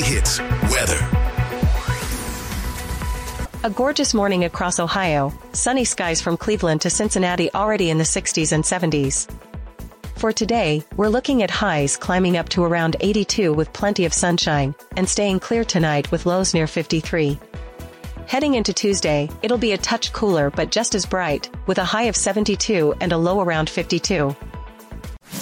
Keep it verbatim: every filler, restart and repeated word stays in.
Hits weather. A gorgeous morning across Ohio, sunny skies from Cleveland to Cincinnati already in the sixties and seventies. For today, we're looking at highs climbing up to around eighty-two with plenty of sunshine, and staying clear tonight with lows near fifty-three. Heading into Tuesday, it'll be a touch cooler but just as bright, with a high of seventy-two and a low around fifty-two.